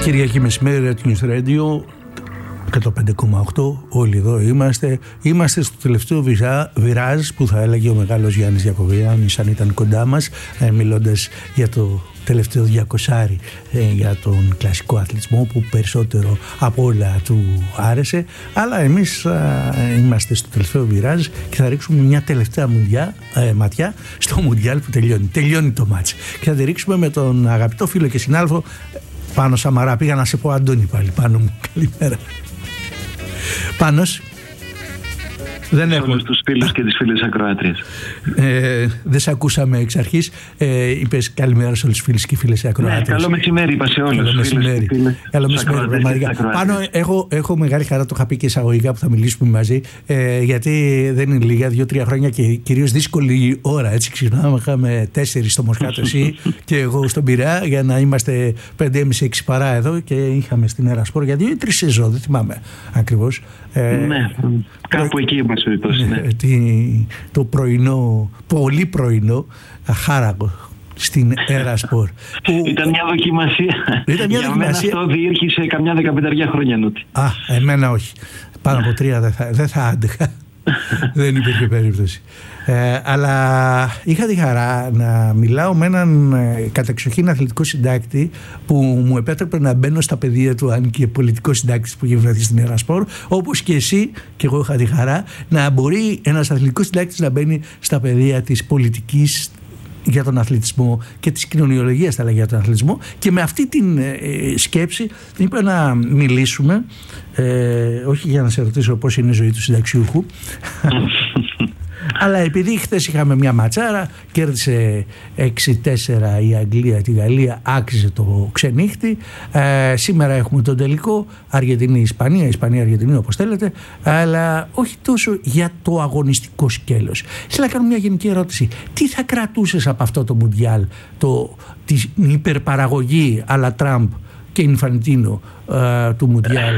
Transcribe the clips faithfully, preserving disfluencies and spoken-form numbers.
Κυριακή μεσημέρι του News Radio εκατόν πέντε κόμμα οκτώ, όλοι εδώ είμαστε. Είμαστε στο τελευταίο βιράζ που θα έλεγε ο μεγάλος Γιάννης Γιακοβιάννης αν ήταν κοντά μας, ε, μιλώντας για το τελευταίο διακοσάρι ε, για τον κλασικό αθλητισμό που περισσότερο από όλα του άρεσε. Αλλά εμείς ε, είμαστε στο τελευταίο βιράζ και θα ρίξουμε μια τελευταία μουδιά, ε, ματιά στο Μουντιάλ που τελειώνει. Τελειώνει το μάτς. Και θα τη ρίξουμε με τον αγαπητό φίλο και συνάδελφο Πάνο Σαμαρά. Πήγα να σε πω Αντώνη πάλι. Πάνο μου, καλημέρα. Πάνος. Δεν έχουμε όλους τους φίλους και τις φίλες ακροάτριες. Ε, δεν σε ακούσαμε εξ αρχής. Ε, είπες καλημέρα σε όλους τους φίλους και φίλες ακροάτριες. Ναι, καλό μεσημέρι, είπα σε όλους. Καλό μεσημέρι. Καλό μεσημέρι, πραγματικά. Πάνω, έχω, έχω μεγάλη χαρά, το είχα πει και εισαγωγικά που θα μιλήσουμε μαζί. Ε, γιατί δεν είναι λίγα, δύο-τρία χρόνια και κυρίως δύσκολη ώρα. Έτσι ξυπνάμε, είχαμε τέσσερις στο Μοσχάτο εσύ και εγώ στον Πειραιά για να είμαστε πέντε και μισή έξι παρά εδώ και είχαμε στην Ερασπορ για δύο ή τρεις σεζόν, δεν θυμάμαι ακριβώς. Ε, ναι, κάπου εκεί είμαστε. Ναι, το πρωινό, πολύ πρωινό χάραγο στην Ερασπορ. Ήταν μια δοκιμασία. Ήταν μια Για δοκιμασία. μένα αυτό διήρχησε καμιά δεκαπενταριά χρόνια νούτι. Α, εμένα όχι. Πάνω από τρία δεν θα, δεν θα άντεχα. Δεν υπήρχε περίπτωση. Ε, αλλά είχα τη χαρά να μιλάω με έναν ε, κατεξοχήν αθλητικό συντάκτη που μου επέτρεπε να μπαίνω στα πεδία του, αν και πολιτικό συντάκτη που είχε βρεθεί στην Ερασπορ, όπως και εσύ, και εγώ είχα τη χαρά να μπορεί ένας αθλητικός συντάκτης να μπαίνει στα πεδία της πολιτικής για τον αθλητισμό και της κοινωνιολογίας θα λέγαμε για τον αθλητισμό, και με αυτή την ε, σκέψη είπα να μιλήσουμε, ε, όχι για να σε ρωτήσω πώς είναι η ζωή του συνταξιούχου αλλά επειδή χθες είχαμε μια ματσάρα, κέρδισε έξι τέσσερα η Αγγλία τη Γαλλία, άξιζε το ξενύχτη. Ε, σήμερα έχουμε τον τελικό Αργεντινή-Ισπανία, Ισπανία-Αργεντινή όπως θέλετε, αλλά όχι τόσο για το αγωνιστικό σκέλος. Θέλω να κάνω μια γενική ερώτηση. Τι θα κρατούσες από αυτό το Μουντιάλ, το, την υπερπαραγωγή αλλά Τραμπ και Ινφαντίνο uh, του Μουντιάλ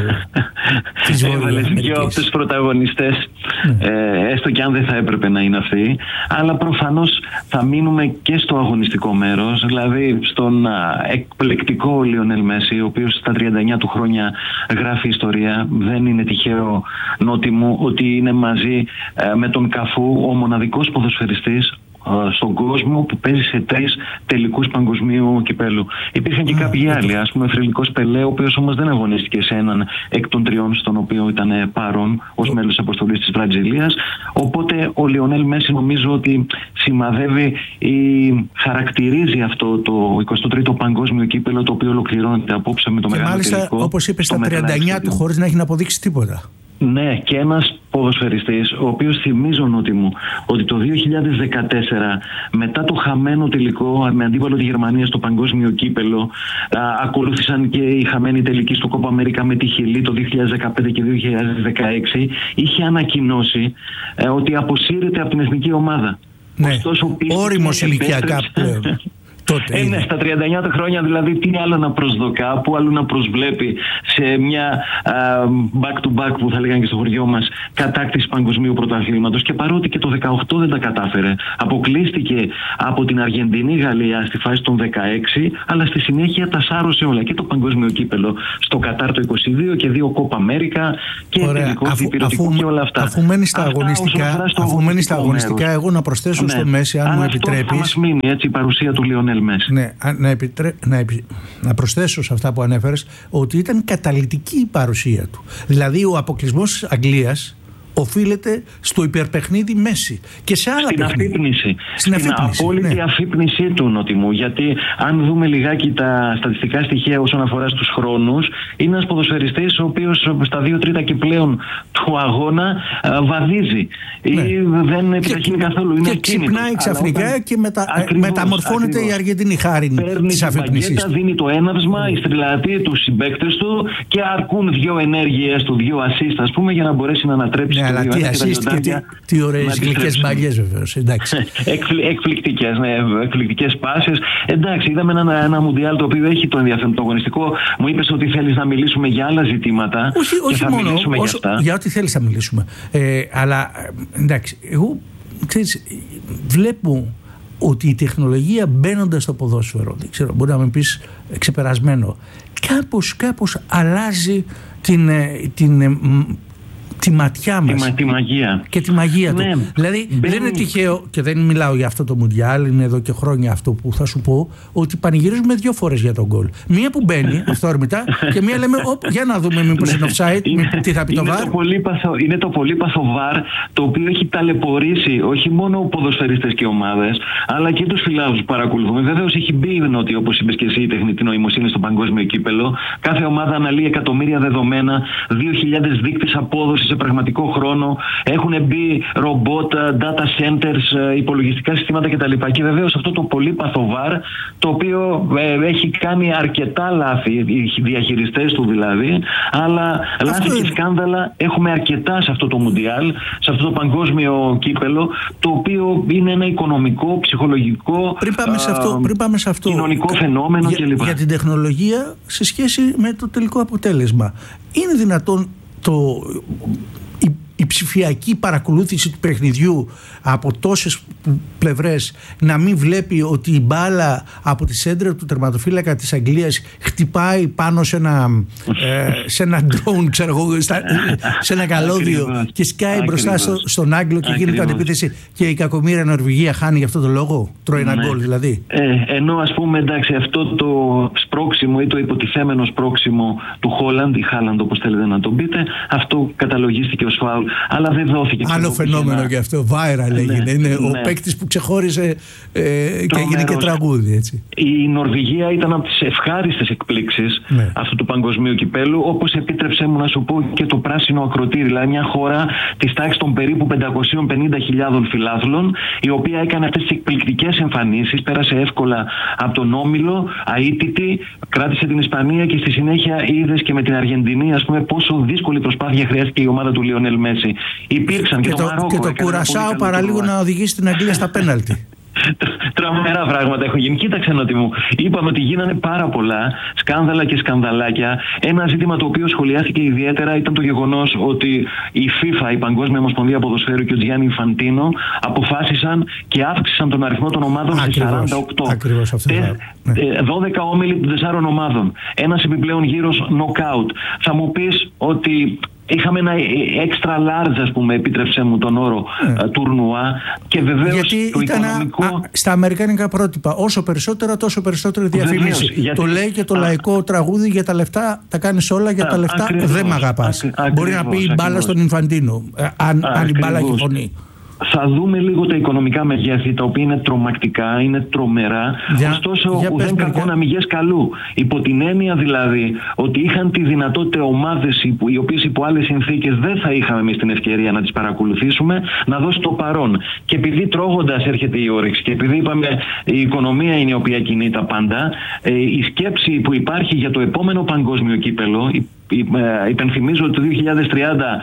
της Βόρειας Αμερικής? Δύο από τους πρωταγωνιστές, ναι. ε, έστω και αν δεν θα έπρεπε να είναι αυτοί, αλλά προφανώς θα μείνουμε και στο αγωνιστικό μέρος, δηλαδή στον α, εκπληκτικό Λιονέλ Μέση, ο οποίος στα τριάντα εννιά του χρόνια γράφει ιστορία. Δεν είναι τυχαίο, Νότι μου, ότι είναι μαζί ε, με τον Καφού ο μοναδικός ποδοσφαιριστής στον κόσμο που παίζει σε τρεις τελικούς παγκοσμίου κυπέλου. Υπήρχαν και κάποιοι άλλοι, ας πούμε Φρυλικός Πελέ, ο οποίος όμως δεν αγωνίστηκε σε έναν εκ των τριών στον οποίο ήταν παρόν ως μέλος αποστολής της Βραζιλίας. Οπότε ο Λιονέλ Μέση νομίζω ότι σημαδεύει ή χαρακτηρίζει αυτό το εικοστό τρίτο παγκόσμιο κύπελο, το οποίο ολοκληρώνεται απόψε με το και μεγάλο τελικό. Και μάλιστα, όπως είπες, στα τριάντα εννιά του χωρίς να έχει να αποδείξει τίποτα. Ναι, και ένας ποδοσφαιριστής, ο οποίος θυμίζω Νότι μου ότι το δύο χιλιάδες δεκατέσσερα, μετά το χαμένο τελικό με αντίπαλο τη Γερμανία στο παγκόσμιο κύπελο, α, ακολούθησαν και οι χαμένοι τελικοί στο Κόπα Αμέρικα με τη Χιλή το δύο χιλιάδες δεκαπέντε και δύο χιλιάδες δεκαέξι, είχε ανακοινώσει ε, ότι αποσύρεται από την εθνική ομάδα. Ναι, όριμος ηλικιακά πλέον. Ε, ναι, στα τριάντα εννιά του χρόνια δηλαδή, τι άλλο να προσδοκά, πού άλλο να προσβλέπει σε μια uh, back to back που θα λέγανε και στο χωριό μας κατάκτηση παγκοσμίου πρωταθλήματος, και παρότι και το δεκαοκτώ δεν τα κατάφερε, αποκλείστηκε από την Αργεντινή Γαλλία στη φάση των δεκαέξι, αλλά στη συνέχεια τα σάρωσε όλα, και το παγκόσμιο κύπελο στο Κατάρ το είκοσι δύο και δύο Κόπα Αμέρικα και τελικό διπυρωτικό και όλα αυτά. Αφού μένει στα αγωνιστικά, αφού μένει στα αγωνιστικά εγώ να προσθέσω ναι. στο Μέση, αν μου επιτρέπεις. Θα μας μείνει έτσι η παρουσία του Λιονέλ. Ναι, να, επιτρέ... να, επι... να προσθέσω σε αυτά που ανέφερες ότι ήταν καταλυτική η παρουσία του. Δηλαδή ο αποκλεισμός Αγγλίας οφείλεται στο υπερπαιχνίδι Μέση και σε άλλα στην παιχνίδια. Αφύπνιση. Στην, στην αφύπνιση, απόλυτη ναι. αφύπνισή του, Νότι μου. Γιατί αν δούμε λιγάκι τα στατιστικά στοιχεία όσον αφορά στους χρόνους, είναι ένας ποδοσφαιριστής ο οποίος στα δύο τρίτα και πλέον του αγώνα α, βαδίζει ναι. ή δεν επιταχύνει καθόλου. Είναι και ξυπνάει ξαφνικά όταν... και μετα... ακριβώς, μεταμορφώνεται ακριβώς. η Αργεντινή χάρη της αφύπνισης. Δίνει το έναυσμα, mm. στριλατεί τους συμπαίκτες του και αρκούν δύο ενέργειες του, δύο assist, ας πούμε, για να μπορέσει να ανατρέψει. Ναι, αλλά τι assist και τι, τι ωραίες γλυκές μαλλιές βεβαίως. Εκπληκτικές, ναι, εκπληκτικές πάσεις. Εντάξει, είδαμε ένα, ένα Μουντιάλ το οποίο έχει το ενδιαφέρον το αγωνιστικό. Μου είπες ότι θέλεις να μιλήσουμε για άλλα ζητήματα. Όχι, και όχι θα μόνο, μιλήσουμε όσο, για αυτά. Για ό,τι θέλεις να μιλήσουμε. Ε, αλλά εντάξει, εγώ ξέρεις, βλέπω ότι η τεχνολογία μπαίνοντας στο ποδόσφαιρο, δεν ξέρω, μπορεί να με πεις ξεπερασμένο, κάπως, κάπως αλλάζει την, την, τη ματιά μας. Τη, τη μαγεία. Και τη μαγεία ναι, του. Δηλαδή μπαίνει... δεν είναι τυχαίο, και δεν μιλάω για αυτό το Μουντιάλ, είναι εδώ και χρόνια αυτό που θα σου πω, ότι πανηγυρίζουμε δύο φορές για τον γκολ. Μία που μπαίνει αυθόρμητα και μία λέμε, για να δούμε μήπως είναι offside, είναι, τι θα πει το βαρ. Είναι το πολύπαθο βαρ, το οποίο έχει ταλαιπωρήσει όχι μόνο ποδοσφαιριστές και ομάδες, αλλά και τους φιλάθλους που παρακολουθούμε. Βεβαίως έχει μπει ότι, όπως είπες και εσύ, η τεχνητή νοημοσύνη στο παγκόσμιο κύπελο. Κάθε ομάδα αναλύει εκατομμύρια δεδομένα, δύο χιλιάδες δείκτες απόδοσης σε πραγματικό χρόνο. Έχουν μπει ρομπότ, data centers, υπολογιστικά συστήματα κτλ. Και βεβαίως αυτό το πολύπαθο βαρ, το οποίο ε, έχει κάνει αρκετά λάθη, οι διαχειριστές του δηλαδή, αλλά αυτό λάθη είναι. Και σκάνδαλα έχουμε αρκετά σε αυτό το Μουντιάλ, σε αυτό το παγκόσμιο κύπελο, το οποίο είναι ένα οικονομικό, ψυχολογικό, πριν πάμε σε αυτό, πριν πάμε σε αυτό, κοινωνικό φαινόμενο για, κλπ. Για την τεχνολογία σε σχέση με το τελικό αποτέλεσμα. Είναι δυνατόν το, η, η ψηφιακή παρακολούθηση του παιχνιδιού από τόσες πλευρές να μην βλέπει ότι η μπάλα από τη σέντρα του τερματοφύλακα της Αγγλίας χτυπάει πάνω σε ένα, ε, σε ένα drone, ξέρω εγώ, στα, σε ένα καλώδιο και σκάει μπροστά στο, στον Άγγλο και γίνεται αντεπίθεση και η κακομοίρα Νορβηγία χάνει γι' αυτό το λόγο, τρώει ένα γκολ δηλαδή. Ε, ενώ ας πούμε, εντάξει, αυτό το σπρώξιμο ή το υποτιθέμενο σπρώξιμο του Χόλαντ ή Χάλαντ, όπως θέλετε να το πείτε, αυτό καταλογίστηκε ως φάουλ, αλλά δεν δόθηκε. Άλλο φαινόμενο γι' αυτό, viral έγινε. Ναι, είναι ναι. ο παίκτης που ξεχώρισε ε, και έγινε και τραγούδι. Έτσι. Η Νορβηγία ήταν από τις ευχάριστες εκπλήξεις ναι. αυτού του παγκοσμίου κυπέλου, όπως επίτρεψέ μου να σου πω και το πράσινο ακροτήρι, δηλαδή μια χώρα της τάξης των περίπου πεντακόσιες πενήντα χιλιάδων φιλάθλων, η οποία έκανε αυτές τις εκπληκτικές εμφανίσεις, πέρασε εύκολα από τον όμιλο, αίτητη, κράτησε την Ισπανία και στη συνέχεια είδες και με την Αργεντινή, ας πούμε, πόσο δύσκολη προσπάθεια χρειάστηκε η ομάδα του Λιονέλ Μέση. Υπήρξαν και, και το, το Μαρόκο. Και το Κουρασάο παραλίγο να οδηγήσει την Αγγλία στα πέναλτι. Τρομερά πράγματα έχουν γίνει. Κοίταξε, Νότι μου. Είπαμε ότι γίνανε πάρα πολλά σκάνδαλα και σκανδαλάκια. Ένα ζήτημα το οποίο σχολιάστηκε ιδιαίτερα ήταν το γεγονός ότι η FIFA, η Παγκόσμια Ομοσπονδία Ποδοσφαίρου και ο Τζιάννι Ινφαντίνο αποφάσισαν και αύξησαν τον αριθμό των ομάδων σε σαράντα οκτώ. Ακριβώς αυτό. δώδεκα όμιλοι των τεσσάρων ομάδων. Ένας επιπλέον γύρος knockout. Θα μου πεις ότι είχαμε ένα extra large, ας πούμε, επίτρεψέ μου τον όρο, yeah. τουρνουά, και βεβαίως γιατί το ήταν οικονομικό... α, στα αμερικάνικα πρότυπα, όσο περισσότερα τόσο περισσότερη διαφήμιση. Γιατί... Το λέει και το α, λαϊκό τραγούδι, για τα λεφτά τα κάνεις όλα, για α, τα λεφτά ακριβώς, δεν μ' αγαπάς. Ακ, Μπορεί ακριβώς, να πει μπάλα ακριβώς. Στον Ινφαντίνο, αν, αν η μπάλα έχει φωνή. Θα δούμε λίγο τα οικονομικά μεγέθη, τα οποία είναι τρομακτικά, είναι τρομερά. Για, ωστόσο, για ουδέν κακό να μηγές καλού. Υπό την έννοια δηλαδή ότι είχαν τη δυνατότητα ομάδες οι οποίες υπό άλλες συνθήκες δεν θα είχαμε εμείς την ευκαιρία να τις παρακολουθήσουμε, να δώσει το παρόν. Και επειδή τρώγοντας έρχεται η όρεξη, και επειδή είπαμε η οικονομία είναι η οποία κινεί τα πάντα, η σκέψη που υπάρχει για το επόμενο παγκόσμιο κύπελο. Υπενθυμίζω ότι το δύο χιλιάδες τριάντα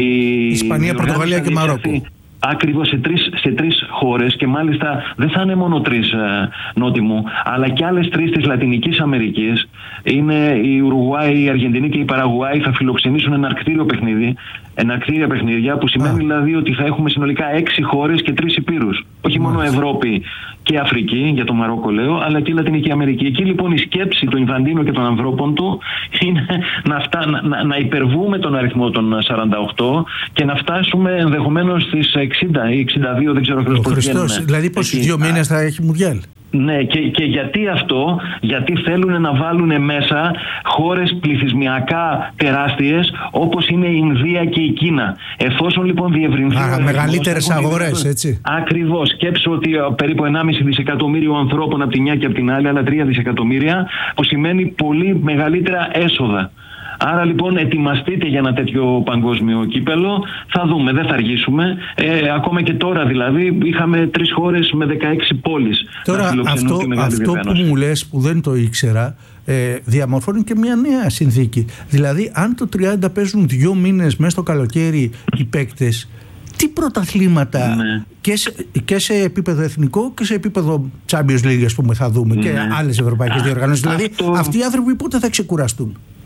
η Ισπανία, Πορτογαλία και Μαρόκο. Ακριβώς σε τρεις, σε τρεις χώρες, και μάλιστα δεν θα είναι μόνο τρεις, ε, Νότι μου, αλλά και άλλες τρεις της Λατινικής Αμερικής. Είναι η Ουρουγουάη, η Αργεντινή και η Παραγουάη, θα φιλοξενήσουν ένα αρκτήριο παιχνίδι. Εναρκτήρια παιχνίδια, που σημαίνει ah. δηλαδή ότι θα έχουμε συνολικά έξι χώρες και τρεις υπήρους. Όχι μόνο ah. Ευρώπη και Αφρική, για το Μαρόκο λέω, αλλά και η Λατινική Αμερική. Εκεί λοιπόν η σκέψη του Ινφαντίνο και των ανθρώπων του είναι να, φτά, να, να υπερβούμε τον αριθμό των σαράντα οκτώ και να φτάσουμε ενδεχομένως στις εξήντα ή εξήντα δύο, δεν ξέρω ακριβώς πώς βγαίνουν. Δηλαδή πόσους δύο μήνες θα έχει Μουντιάλ. Ναι, και, και γιατί αυτό? Γιατί θέλουν να βάλουν μέσα χώρες πληθυσμιακά τεράστιες όπως είναι η Ινδία και η Κίνα. Εφόσον λοιπόν διευρυνθεί... Α, μεγαλύτερες αγορές, έτσι. Ακριβώς. Σκέψου ότι περίπου ενάμιση δισεκατομμύριο ανθρώπων από τη μια και από την άλλη, άλλα τρία δισεκατομμύρια, που σημαίνει πολύ μεγαλύτερα έσοδα. Άρα λοιπόν ετοιμαστείτε για ένα τέτοιο παγκόσμιο κύπελο. Θα δούμε, δεν θα αργήσουμε. Ε, ακόμα και τώρα δηλαδή είχαμε τρεις χώρες με δεκαέξι πόλεις. Τώρα αυτό, αυτό που μου λες, που δεν το ήξερα, ε, διαμορφώνει και μια νέα συνθήκη. Δηλαδή αν το τριάντα παίζουν δύο μήνες μέσα στο καλοκαίρι οι παίκτες, τι πρωταθλήματα ναι. και, σε, και σε επίπεδο εθνικό και σε επίπεδο Champions League, ας πούμε, θα δούμε, ναι. και άλλες ευρωπαϊκές διοργανώσεις. Δηλαδή αυτό... αυτοί οι άνθρωποι πότε θα ξεκουραστούν?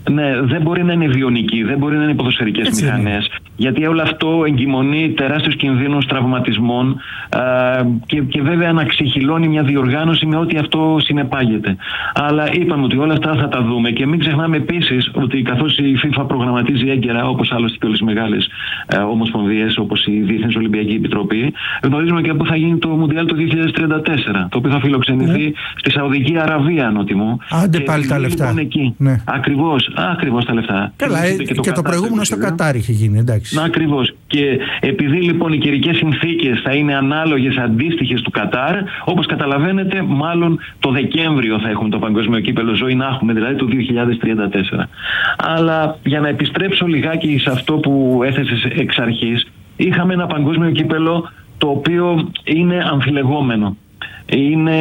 Ναι, δεν μπορεί να είναι βιονική, δεν μπορεί να είναι ποδοσφαιρικές μηχανές. Γιατί όλο αυτό εγκυμονεί τεράστιους κινδύνους τραυματισμών α, και, και βέβαια να ξεχυλώνει μια διοργάνωση με ό,τι αυτό συνεπάγεται. Αλλά είπαμε ότι όλα αυτά θα τα δούμε και μην ξεχνάμε επίσης ότι καθώς η FIFA προγραμματίζει έγκαιρα, όπως άλλωστε και όλες τις μεγάλες ε, ομοσπονδίες, όπως η Διεθνής Ολυμπιακή Επιτροπή, γνωρίζουμε και πού θα γίνει το Μουντιάλ το δύο χιλιάδες τριάντα τέσσερα, το οποίο θα φιλοξενηθεί mm. στη Σαουδική Αραβία, νότι μου. Άντε πάλι τα λεφτά. Λοιπόν εκεί. Ναι. Ακριβώς, ακριβώς τα λεφτά. Καλά, και, και, το, και το προηγούμενο στο Κατάρ είχε γίνει, εντάξει. Ακριβώς. Και επειδή λοιπόν οι καιρικές συνθήκες θα είναι ανάλογες, αντίστοιχες του Κατάρ, όπως καταλαβαίνετε, μάλλον το Δεκέμβριο θα έχουμε το παγκόσμιο κύπελλο ζωή, να έχουμε δηλαδή το δύο χιλιάδες τριάντα τέσσερα. Αλλά για να επιστρέψω λιγάκι σε αυτό που έθεσες εξ αρχής, είχαμε ένα παγκόσμιο κύπελλο το οποίο είναι αμφιλεγόμενο. Είναι,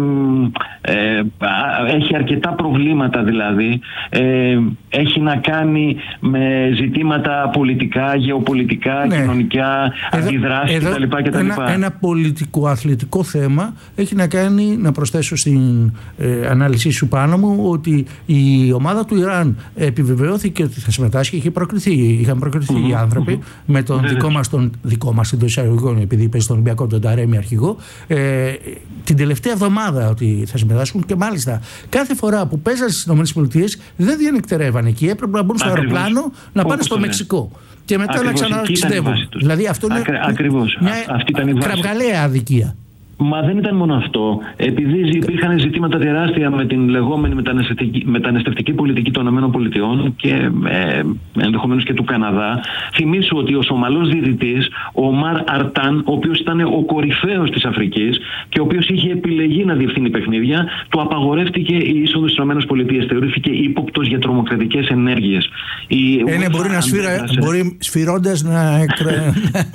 ε, έχει αρκετά προβλήματα δηλαδή, ε, έχει να κάνει με ζητήματα πολιτικά, γεωπολιτικά, ναι. κοινωνικά, αντιδράσεις κτλ. κτλ. Ένα, ένα πολιτικό-αθλητικό θέμα έχει να κάνει, να προσθέσω στην ε, ανάλυση σου πάνω μου, ότι η ομάδα του Ιράν επιβεβαιώθηκε ότι θα συμμετάσχει, είχε προκριθεί, είχαν προκριθεί mm-hmm. οι άνθρωποι mm-hmm. με τον mm-hmm. δικό μας, τον δικό μας εντός εισαγωγικών, επειδή παίζει στον Ολυμπιακό τον Ταρέμι αρχηγό, ε, την τελευταία εβδομάδα ότι θα συμμετάσχουν και μάλιστα κάθε φορά που παίζανε στις ΗΠΑ δεν διανυκτερεύαν εκεί. Έπρεπε να μπουν στο Ακριβώς. αεροπλάνο να πάνε στο Μεξικό. Και μετά Ακριβώς. να ξαναταξιδεύουν. Δηλαδή αυτό είναι Ακρι... Ακριβώς. μια Αυτή ήταν η βάση. Κραυγαλαία αδικία. Μα δεν ήταν μόνο αυτό. Επειδή υπήρχαν ζητήματα τεράστια με την λεγόμενη μεταναστευτική, μεταναστευτική πολιτική των ΗΠΑ και ε, ενδεχομένως και του Καναδά, θυμίσω ότι ο Σομαλός διαιτητής, ο Ομάρ Αρτάν, ο οποίος ήταν ο κορυφαίος της Αφρικής και ο οποίος είχε επιλεγεί να διευθύνει παιχνίδια, του απαγορεύτηκε η είσοδος στις ΗΠΑ. Θεωρήθηκε ύποπτος για τρομοκρατικές ενέργειες. Ε, ναι, μπορεί να σφύρα, μπορεί σφυρώντας να έκρε...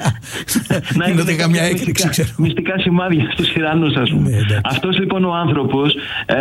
να είναι καμιά έκρηξη, ξέρω. Μυστικά σημάδια στους Ιρανούς, ας πούμε. Ναι, αυτός λοιπόν ο άνθρωπος ε,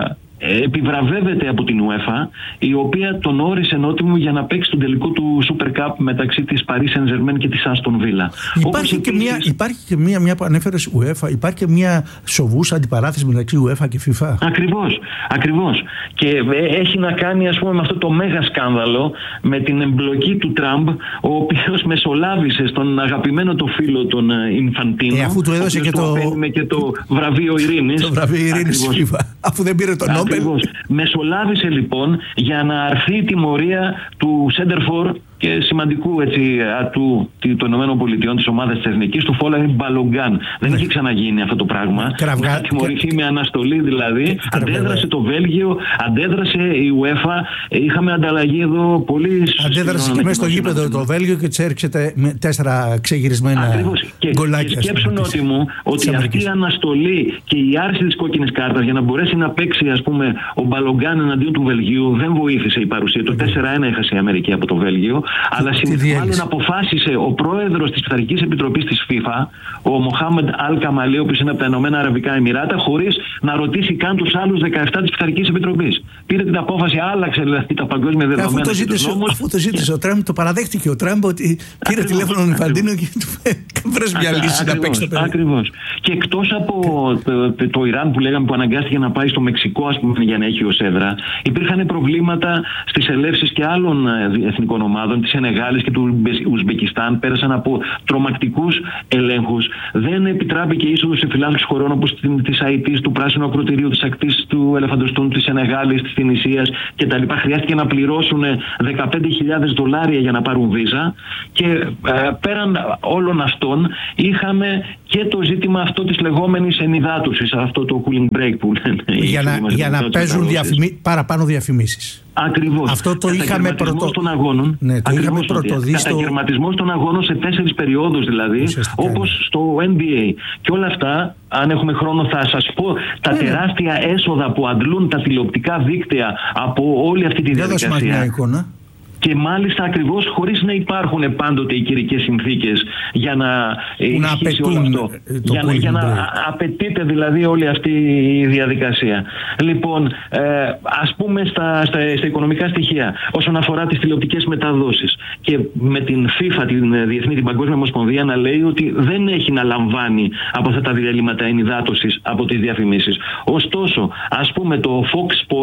επιβραβεύεται από την UEFA, η οποία τον όρισε νότιμο για να παίξει τον τελικό του Super Cup μεταξύ της Paris Saint-Germain και της Aston Villa. Υπάρχει και, επίσης... μια, υπάρχει και μια, μια που ανέφερες UEFA, υπάρχει και μια σοβούσα αντιπαράθεση μεταξύ UEFA και FIFA. Ακριβώς, ακριβώς. Και έχει να κάνει, ας πούμε, με αυτό το μέγα σκάνδαλο με την εμπλοκή του Τραμπ, ο οποίος μεσολάβησε στον αγαπημένο το φίλο τον Ινφαντίνο, ε, αφού του έδωσε και το... και το βραβείο Ειρήνης. Το βραβείο Ειρήνης FIFA, αφού δεν πήρε τον Νόμπελ. Ακριβώς. Μεσολάβησε λοιπόν για να αρθεί η τιμωρία του Σέντερφορ και σημαντικού έτσι, ατού των ΗΠΑ, της ομάδας της Εθνικής, του Φόλαριν Μπαλογκάν. Δεν είχε ξαναγίνει αυτό το πράγμα. Κραυγα... Θα τιμωρηθεί Κα... με αναστολή δηλαδή. Κραυγα... Αντέδρασε το Βέλγιο, αντέδρασε η UEFA. Είχαμε ανταλλαγή εδώ πολύ. Αντέδρασε και μέσα στο γήπεδο το Βέλγιο και της έριξε με τέσσερα ξεγυρισμένα γκολάκια. Και σκέψου νότι μου ότι αυτή η αναστολή και η άρση της κόκκινης κάρτας για να μπορέσει να παίξει, ας πούμε, ο Μπαλογκάν εναντίον του Βελγίου δεν βοήθησε η παρουσία. Το τέσσερα ένα έχασε η Αμερική από το Βέλγιο. Αλλά μάλλον αποφάσισε ο πρόεδρος της Πειθαρχικής Επιτροπής της FIFA, ο Μοχάμεντ Αλ Καμαλί, ο οποίος είναι από τα Ηνωμένα Αραβικά Εμιράτα, χωρίς να ρωτήσει καν τους άλλους δεκαεπτά της Πειθαρχικής Επιτροπής. Πήρε την απόφαση, άλλαξε δηλαδή τα παγκόσμια δεδομένα. Αφού το ζήτησε, αφού το ζήτησε ο Τραμπ, το παραδέχτηκε ο Τραμπ ότι πήρε τηλέφωνο τον Ινφαντίνο και του βρες μια λύση να παίξει το παιδί. Ακριβώς. Και εκτός από το, το, το Ιράν που λέγαμε που αναγκάστηκε να πάει στο Μεξικό, ας πούμε, για να έχει ως έδρα, υπήρχαν προβλήματα στις ελεύσεις και άλλων εθνικών ομάδων, της Σενεγάλης και του Ουσμπεκιστάν. Πέρασαν από τρομακτικούς ελέγχους. Δεν επιτράπηκε είσοδος σε φυλάκες χωρών όπως της Αϊτής, του Πράσινου Ακροτηρίου, της Ακτής του Ελεφαντοστούν, της Σενεγάλης, της Τινησίας κτλ. Χρειάστηκε να πληρώσουν δεκαπέντε χιλιάδες δολάρια για να πάρουν βίζα. Και ε, πέραν όλων αυτών είχαμε και το ζήτημα αυτό της λεγόμενης ενυδάτωσης, αυτό το cooling break που λένε. Για να, για να παίζουν διαφημί... παραπάνω διαφημίσεις. Ακριβώς. Αυτό το είχαμε πρωτο... των αγώνων. Ναι, το είχαμε πρωτοδεί στο... Καταγερματισμός των αγώνων σε τέσσερις περιόδους δηλαδή, ουσιαστικά, όπως ναι. στο N B A. Και όλα αυτά, αν έχουμε χρόνο θα σας πω τα ναι. τεράστια έσοδα που αντλούν τα τηλεοπτικά δίκτυα από όλη αυτή τη διαδικασία. Δεν μια εικόνα. Και μάλιστα ακριβώς χωρίς να υπάρχουν πάντοτε οι καιρικές συνθήκες για να ισχύσει όλο αυτό. Για, να, για να απαιτείται δηλαδή όλη αυτή η διαδικασία. Λοιπόν, ε, ας πούμε στα, στα, στα οικονομικά στοιχεία, όσον αφορά τις τηλεοπτικές μεταδόσεις και με την FIFA, την Διεθνή, την Παγκόσμια Ομοσπονδία, να λέει ότι δεν έχει να λαμβάνει από αυτά τα διαλύματα ενυδάτωσης από τις διαφημίσεις. Ωστόσο, ας πούμε το Fox Sports, το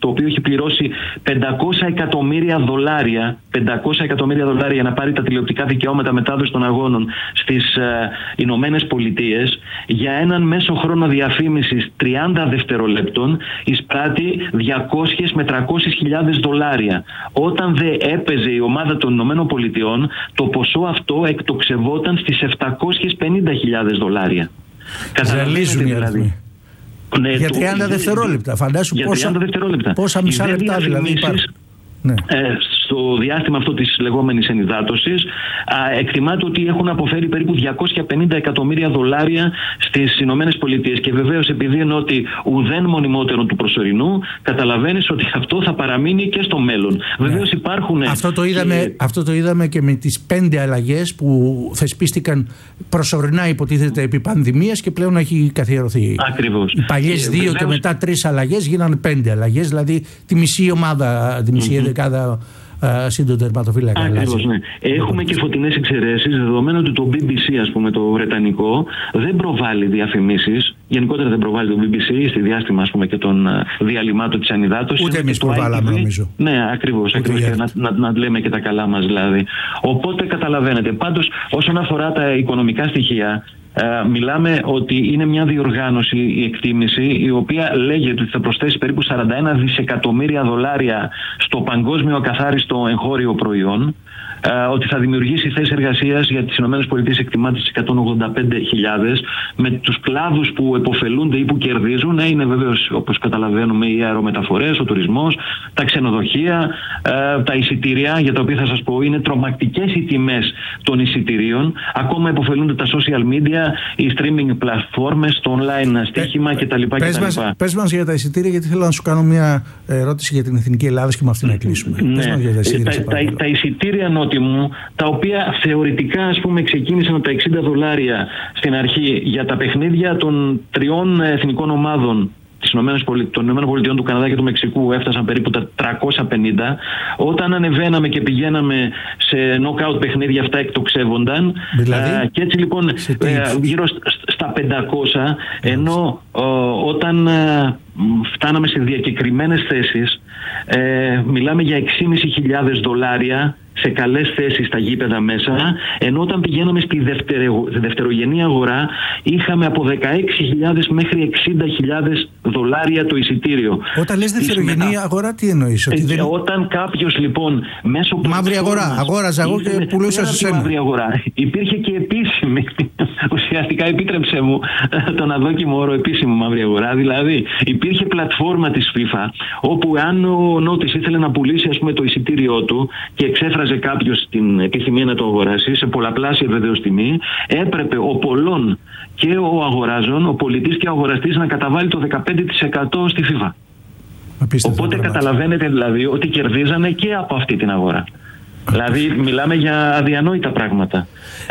το οποίο έχει πληρώσει πεντακόσια εκατομμύρια δολάρια, πεντακόσια εκατομμύρια δολάρια για να πάρει τα τηλεοπτικά δικαιώματα μετάδοση των αγώνων στις ε, Ηνωμένες Πολιτείες, για έναν μέσο χρόνο διαφήμισης τριάντα δευτερολέπτων εισπράττει διακόσιες με τριακόσιες χιλιάδες δολάρια. Όταν δεν έπαιζε η ομάδα των Ηνωμένων Πολιτειών, το ποσό αυτό εκτοξευόταν στις επτακόσιες πενήντα χιλιάδες δολάρια. Ζαλίζουν οι αριθμοί. Ναι, για τριάντα το... δευτερόλεπτα, φαντάσου για πόσα, τριάντα δευτερόλεπτα. πόσα μισά λεπτά δηλαδή υπάρχουν. Ναι. Ε, στο διάστημα αυτό της λεγόμενης ενυδάτωσης α, εκτιμάται ότι έχουν αποφέρει περίπου διακόσια πενήντα εκατομμύρια δολάρια στις Ηνωμένες Πολιτείες, και βεβαίως επειδή είναι ότι ουδέν μονιμότερο του προσωρινού, καταλαβαίνεις ότι αυτό θα παραμείνει και στο μέλλον. Ναι. Βεβαίως υπάρχουν... Αυτό το, είδαμε, και... αυτό το είδαμε και με τις πέντε αλλαγές που θεσπίστηκαν προσωρινά, υποτίθεται, επί πανδημίας, και πλέον έχει καθιερωθεί. Ακριβώς. Οι παλιές δύο βεβαίως... και μετά τρεις αλλαγές γίνανε πέντε αλλαγές, δηλαδή τη μισή ομάδα, τη μισή mm-hmm. δεκάδα σύντον τερματοφύλακα. Ακριβώς, ναι. Έχουμε και φωτεινές εξαιρέσεις, δεδομένου ότι το μπι μπι σι, ας πούμε, το βρετανικό, δεν προβάλλει διαφημίσεις. Γενικότερα δεν προβάλλει το μπι μπι σι στη διάστημα, ας πούμε, και των διαλυμάτων της ανυδάτωσης. Ούτε εμείς προβάλαμε, νομίζω. Ναι, ακριβώς. ακριβώς και να, να, να λέμε και τα καλά μας, δηλαδή. Οπότε καταλαβαίνετε. Πάντως, όσον αφορά τα οικονομικά στοιχεία, Uh, μιλάμε ότι είναι μια διοργάνωση, η εκτίμηση, η οποία λέγεται ότι θα προσθέσει περίπου σαράντα ένα δισεκατομμύρια δολάρια στο παγκόσμιο ακαθάριστο εγχώριο προϊόν, uh, ότι θα δημιουργήσει θέσεις εργασίας για τις ΗΠΑ, εκτιμάται στις εκατόν ογδόντα πέντε χιλιάδες, με τους κλάδους που επωφελούνται ή που κερδίζουν. Είναι βεβαίως, όπως καταλαβαίνουμε, οι αερομεταφορές, ο τουρισμός, τα ξενοδοχεία, uh, τα εισιτήρια, για τα οποία θα σας πω είναι τρομακτικές οι τιμές των εισιτηρίων. Ακόμα επωφελούνται τα social media, οι streaming πλατφόρμες, το online στοίχημα κτλ. Πες μας, πες μας για τα εισιτήρια, γιατί θέλω να σου κάνω μια ερώτηση για την Εθνική Ελλάδα και με αυτή να κλείσουμε. Ναι. Πες μας για τα εισιτήρια. Τα, τα, τα εισιτήρια, Νότι μου, τα οποία θεωρητικά, ας πούμε, ξεκίνησαν από τα εξήντα δολάρια στην αρχή για τα παιχνίδια των τριών εθνικών ομάδων των ΗΠΑ, του Καναδά και του Μεξικού, έφτασαν περίπου τα τριακόσια πενήντα. Όταν ανεβαίναμε και πηγαίναμε σε knockout παιχνίδια, αυτά εκτοξεύονταν. Δηλαδή, ε, και έτσι λοιπόν ε, γύρω στα πεντακόσια, ενώ ε, όταν ε, φτάναμε σε διακεκριμένες θέσεις, ε, μιλάμε για έξι χιλιάδες πεντακόσια δολάρια σε καλές θέσεις στα γήπεδα μέσα, ενώ όταν πηγαίναμε στη δευτερο, δευτερογενή αγορά είχαμε από δεκαέξι χιλιάδες μέχρι εξήντα χιλιάδες δολάρια το εισιτήριο. Όταν λες δευτερογενή μετά... αγορά, τι εννοείς? Ότι ε, δεν... Όταν κάποιος λοιπόν μέσω... Μαύρη αγορά, αγόραζα εγώ και πουλούσα σε σένα. Μαύρη αγορά. Υπήρχε και επίσημη, ουσιαστικά επίτρεψε μου τον αδόκιμο όρο επίσημη μαύρη αγορά, δηλαδή υπήρχε πλατφόρμα της FIFA, όπου αν ο Νότης ήθελε να πουλήσει, ας πούμε, το εισιτήριό του και εξέφραζε κάποιος την επιθυμία να το αγοράσει σε πολλαπλάσια βεβαίως τιμή, έπρεπε ο πολλών και ο αγοράζων, ο πολιτής και ο αγοραστής, να καταβάλει το δεκαπέντε τοις εκατό στη FIFA. Απίστευτα. Οπότε καταλαβαίνετε δηλαδή ότι κερδίζανε και από αυτή την αγορά. Δηλαδή μιλάμε για αδιανόητα πράγματα.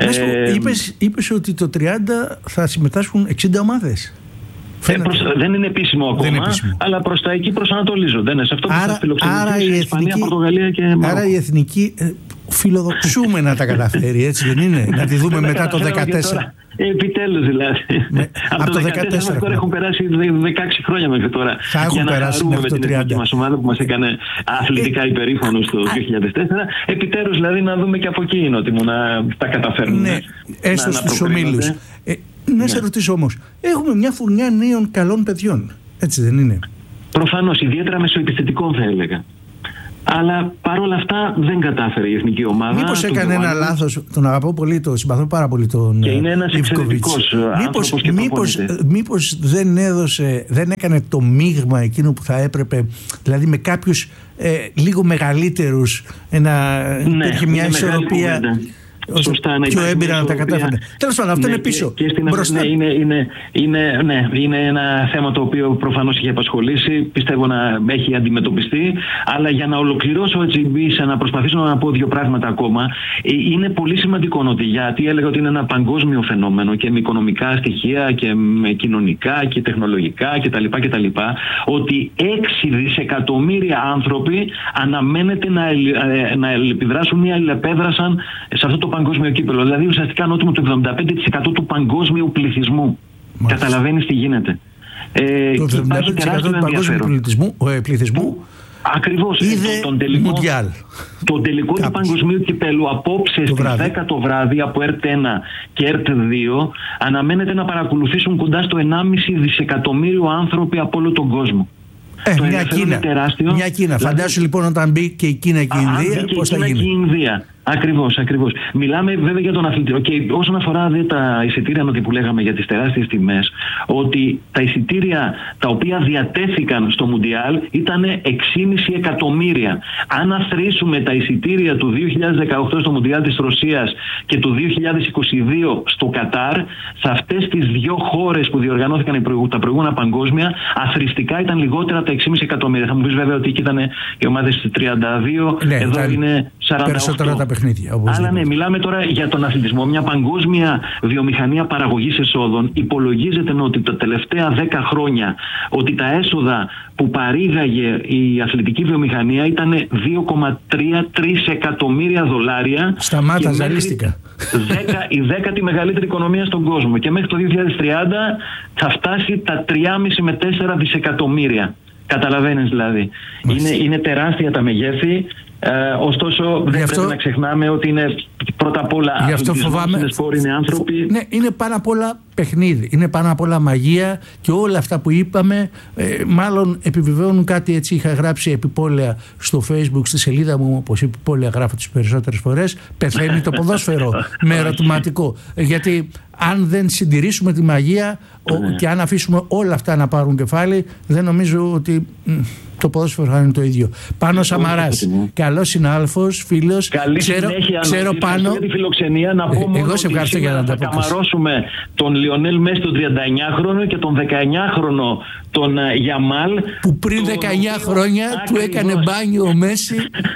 Ε, είπες, είπες ότι το τριάντα θα συμμετάσχουν εξήντα ομάδες. Ε, προς, δεν είναι επίσημο ακόμα, είναι επίσημο. Αλλά προς τα εκεί προσανατολίζονται. Δεν είναι σε αυτό που άρα, θα φιλοξενηθεί η Ισπανία, Πορτογαλία και Μαρόκο. Άρα η εθνική ε, φιλοδοξούμε να τα καταφέρει, έτσι δεν είναι? Να τη δούμε μετά το δεκατέσσερα. Επιτέλους δηλαδή. Με, από, από το δεκατέσσερα τώρα έχουν περάσει δεκαέξι χρόνια μέχρι τώρα. Θα έχουν περάσει μέχρι το τριάντα. Για να μας ομάδα που μας έκανε αθλητικά υπερήφανος το δύο χιλιάδες τέσσερα. Επιτέλους δηλαδή να δούμε και από εκεί είναι ότι να τα καταφέρνουν. Ναι, έστω στους ομίλους. Ε, να ναι. σε ρωτήσω όμως, έχουμε μια φουρνιά νέων καλών παιδιών, έτσι δεν είναι? Προφανώς, ιδιαίτερα μεσοεπιθετικών θα έλεγα. Αλλά παρόλα αυτά δεν κατάφερε η εθνική ομάδα. Μήπως έκανε ένα λάθος? Τον αγαπώ πολύ, τον συμπαθώ πάρα πολύ τον και είναι ένας εξαιρετικός άνθρωπος και μήπως, μήπως δεν έδωσε, δεν έκανε το μείγμα εκείνο που θα έπρεπε, δηλαδή με κάποιους ε, λίγο μεγαλύτερους, να ναι, υπήρχε μια ισορροπία. Σωστά, πιο έμπειρα να τα κατάφερε. Τέλος πάντων, αυτό ναι, είναι πίσω. Και, και στην ναι, είναι, είναι, είναι, ναι, είναι ένα θέμα το οποίο προφανώς έχει απασχολήσει. Πιστεύω να έχει αντιμετωπιστεί. Αλλά για να ολοκληρώσω έτσι, να προσπαθήσω να πω δύο πράγματα ακόμα. Είναι πολύ σημαντικό ότι, γιατί έλεγα ότι είναι ένα παγκόσμιο φαινόμενο και με οικονομικά στοιχεία και με κοινωνικά και τεχνολογικά κτλ. κτλ ότι έξι δισεκατομμύρια άνθρωποι αναμένεται να, να επιδράσουν ή αλληλεπέδρασαν σε αυτό το παγκόσμιο κύπελλο. Δηλαδή ουσιαστικά νότιμο το εβδομήντα πέντε τοις εκατό του παγκόσμιου πληθυσμού. Μάλιστα. Καταλαβαίνεις τι γίνεται. Ε, το εβδομήντα πέντε τοις εκατό του παγκόσμιου πληθυσμού, ε, πληθυσμού ακριβώς. Είδε τον τελικό, Μουντιάλ. Τον τελικό του παγκοσμίου κυπέλου απόψε στις δέκα το βράδυ από ΕΡΤ ένα και ΕΡΤ δύο αναμένεται να παρακολουθήσουν κοντά στο ενάμιση δισεκατομμύριο άνθρωποι από όλο τον κόσμο. Ε, μια Κίνα. Μια Κίνα. Δηλαδή, φαντάσου λοιπόν όταν μπει και η Κίνα και η Ινδία, πώς θα γίνει. Και η Ινδία. Ακριβώς, ακριβώς. Μιλάμε βέβαια για τον αθλητισμό. Και όσον αφορά δε, τα εισιτήρια που λέγαμε για τις τεράστιες τιμές, ότι τα εισιτήρια τα οποία διατέθηκαν στο Μουντιάλ ήταν έξι κόμμα πέντε εκατομμύρια. Αν αθροίσουμε τα εισιτήρια του δύο χιλιάδες δεκαοκτώ στο Μουντιάλ της Ρωσίας και του δύο χιλιάδες είκοσι δύο στο Κατάρ, σε αυτές τις δύο χώρες που διοργανώθηκαν τα προηγούμενα παγκόσμια, αθροιστικά ήταν λιγότερα τα έξι κόμμα πέντε εκατομμύρια. Θα μου πεις βέβαια ότι εκεί ήταν οι ομάδες τριάντα δύο, ναι, εδώ είναι σαράντα οκτώ. Αλλά ναι, μιλάμε τώρα για τον αθλητισμό. Μια παγκόσμια βιομηχανία παραγωγής εσόδων. Υπολογίζεται ότι τα τελευταία δέκα χρόνια ότι τα έσοδα που παρήγαγε η αθλητική βιομηχανία ήταν δύο κόμμα τρία εκατομμύρια δολάρια. Σταμάτα, ζαλίστηκα. Η δέκατη μεγαλύτερη οικονομία στον κόσμο. Και μέχρι το δύο χιλιάδες τριάντα θα φτάσει τα τρία κόμμα πέντε με τέσσερα δισεκατομμύρια. Καταλαβαίνεις δηλαδή. Είναι, είναι τεράστια τα μεγέθη. Ε, ωστόσο δεν αυτό, πρέπει να ξεχνάμε ότι είναι πρώτα απ' όλα αθλητισμός, είναι σπόρ, είναι άνθρωποι. Ναι, είναι πάνω απ' όλα παιχνίδι, είναι πάνω απ' όλα μαγεία και όλα αυτά που είπαμε ε, μάλλον επιβεβαιώνουν κάτι. Έτσι είχα γράψει επιπόλαια στο Facebook, στη σελίδα μου, όπως επιπόλαια γράφω τις περισσότερες φορές, πεθαίνει το ποδόσφαιρο με ερωτηματικό. Γιατί αν δεν συντηρήσουμε τη μαγεία ναι. και αν αφήσουμε όλα αυτά να πάρουν κεφάλι, δεν νομίζω ότι το ποδόσφαιρο θα είναι το ίδιο. Πάνο Σαμαράς, καλός συνάδελφος, φίλος. Καλή ξέρω, συνέχεια, ξέρω πάνω. Για τη φιλοξενία, να πω μόνο εγώ σε ευχαριστώ για να θα καμαρώσουμε τον Λιονέλ Μέση τον τριανταεννιάχρονο και τον δεκαεννιάχρονο τον Γιαμάλ. Που πριν δεκαεννιά χρόνια του έκανε μπάνιο ο Μέση.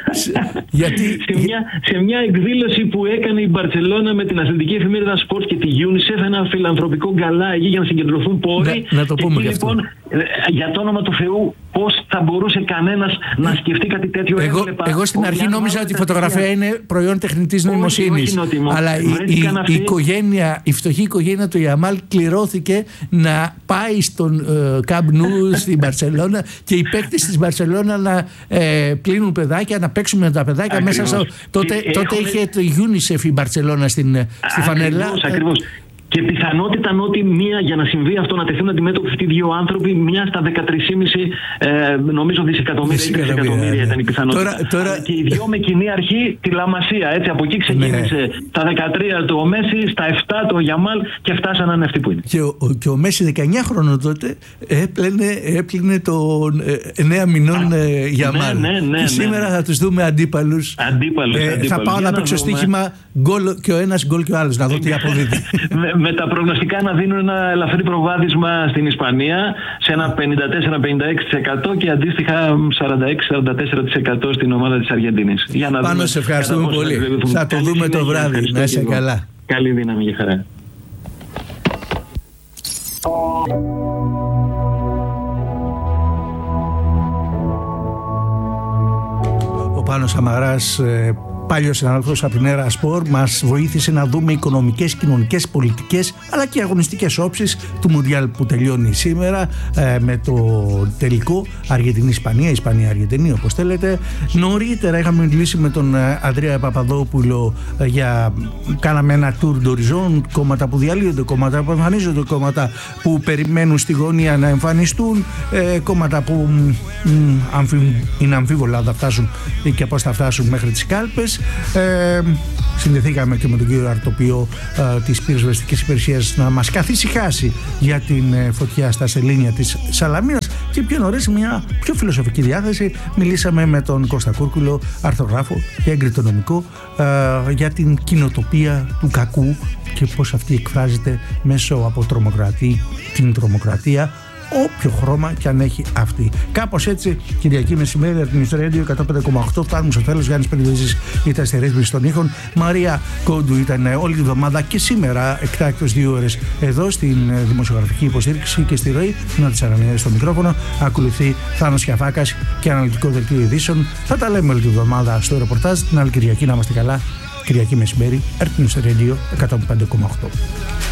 γιατί... σε, μια, σε μια εκδήλωση που έκανε η Μπαρτσελώνα με την αθλητική εφημερίδα Sport και τη UNICEF, ένα φιλανθρωπικό γκαλά εκεί για να συγκεντρωθούν πόροι. Να, να το πούμε και εκεί, λοιπόν, για το όνομα του Θεού, πώς θα μπορούσε κανένας να σκεφτεί κάτι τέτοιο. Εγώ, έβλεπα, εγώ στην αρχή νόμιζα ότι η φωτογραφία είναι προϊόν τεχνητής νοημοσύνης. Αλλά η, η, η, οικογένεια, η φτωχή οικογένεια του Γιαμάλ κληρώθηκε να πάει στον Καμπ Νου στην Μπαρσελόνα και οι παίκτες της Μπαρσελόνα να ε, πλύνουν παιδάκια, να παίξουν με τα παιδάκια. Ακριβώς. Μέσα στο, τότε, ε, τότε έχουμε... είχε το UNICEF η Μπαρσελόνα στην, στη φανέλα. Ακριβώς, ακριβώς. Και πιθανότητα ότι μία για να συμβεί αυτό, να τεθούν αντιμέτωποι αυτοί οι δύο άνθρωποι, μία στα δεκατρία κόμμα πέντε ε, νομίζω δισεκατομμύρια ή τρισεκατομμύρια ήταν η πιθανότητα. Τώρα, τώρα... Και οι δυο με κοινή αρχή τη Λαμασία. Έτσι, από εκεί ξεκίνησε ναι. τα δεκατρία το Μέση, στα επτά το Γιαμάλ και φτάσαν να είναι αυτοί που είναι. Και ο, και ο Μέση δεκαεννιάχρονο τότε έπλαινε, έπλαινε τον εννέα μηνών ε, Γιαμάλ. Ναι, ναι, ναι, και σήμερα ναι. θα τους δούμε αντίπαλους. Αντίπαλους, ε, αντίπαλους. Θα πάω να παίξω στοίχημα γκολ και ο ένας γκολ και ο άλλος, να δω τι αποδίδει. Με τα προγνωστικά να δίνουν ένα ελαφρύ προβάδισμα στην Ισπανία σε ένα πενήντα τέσσερα με πενήντα έξι τοις εκατό και αντίστοιχα σαράντα έξι με σαράντα τέσσερα τοις εκατό στην ομάδα της Αργεντινής. Πάνω σε ευχαριστούμε πολύ. Θα το δούμε το βράδυ. Να είσαι καλά. Καλή δύναμη και χαρά. Ο Πάνος Σαμαράς, πάλιος συνάδελφος από την Έρα Σπορ, μας βοήθησε να δούμε οικονομικές, κοινωνικές, πολιτικές αλλά και αγωνιστικές όψεις του Μουντιάλ που τελειώνει σήμερα ε, με το τελικό Αργεντινή-Ισπανία, Ισπανία-Αργεντινή όπως θέλετε. Νωρίτερα είχαμε μιλήσει με τον Ανδρέα Παπαδόπουλο ε, για κάναμε ένα tour d'horizon, κόμματα που διαλύονται, κόμματα που εμφανίζονται, κόμματα που περιμένουν στη γωνία να εμφανιστούν, ε, κόμματα που μ, αμφι, είναι αμφίβολα θα φτάσουν και πώς θα φτάσουν μέχρι τις κάλπες. Ε, συνδεθήκαμε και με τον κύριο Αρτοπιό ε, της πυροσβεστικής υπηρεσίας να μας καθησυχάσει για την ε, φωτιά στα σελήνια της Σαλαμίνας και πιο νωρίς μια πιο φιλοσοφική διάθεση μιλήσαμε με τον Κώστα Κούρκουλο, αρθρογράφο και έγκριτο νομικό ε, για την κοινοτοπία του κακού και πώς αυτή εκφράζεται μέσω από τρομοκρατή, την τρομοκρατία, όποιο χρώμα και αν έχει αυτή. Κάπως έτσι, Κυριακή μεσημέρι, από την Ιστορία Radio εκατό πέντε κόμμα οκτώ, φτάνουμε στο τέλος. Γιάννης Περιβέζης ήταν στη ρύθμιση των ήχων. Μαρία Κόντου ήταν όλη τη εβδομάδα και σήμερα εκτάκτως δύο ώρες εδώ στην δημοσιογραφική υποστήριξη και στη ροή. Να της αναμείνει στο μικρόφωνο. Ακολουθεί Θάνος Κιαφάκας και αναλυτικό δελτίο ειδήσεων. Θα τα λέμε όλη τη εβδομάδα στο ρεπορτάζ. Την άλλη Κυριακή να είμαστε καλά. Κυριακή μεσημέρι, από την Ιστορία Radio εκατό πέντε κόμμα οκτώ.